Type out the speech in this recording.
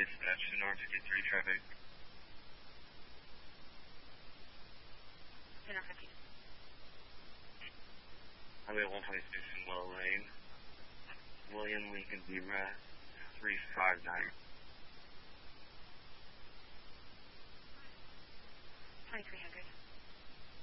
dispatch to North 53 traffic. Center 50. Highway 126 in Well Lane. William Lincoln Zebra 359.